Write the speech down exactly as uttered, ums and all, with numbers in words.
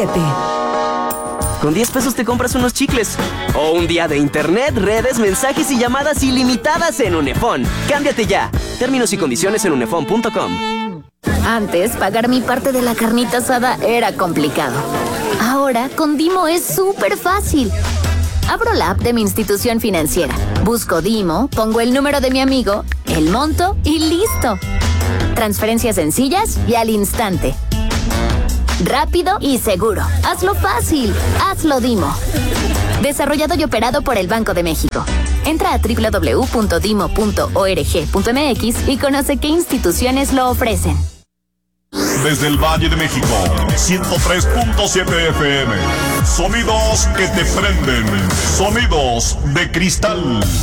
siete. Con diez pesos te compras unos chicles. O un día de internet, redes, mensajes y llamadas ilimitadas en Unefón. Cámbiate ya. Términos y condiciones en unefón punto com. Antes, pagar mi parte de la carnita asada era complicado. Ahora, con Dimo es súper fácil. Abro la app de mi institución financiera. Busco Dimo, pongo el número de mi amigo, el monto y listo. Transferencias sencillas y al instante. Rápido y seguro. Hazlo fácil. Hazlo Dimo. Desarrollado y operado por el Banco de México. Entra a doble u doble u doble u punto dimo punto org punto m x y conoce qué instituciones lo ofrecen. Desde el Valle de México, ciento tres punto siete F M. Sonidos que te prenden. Sonidos de cristal.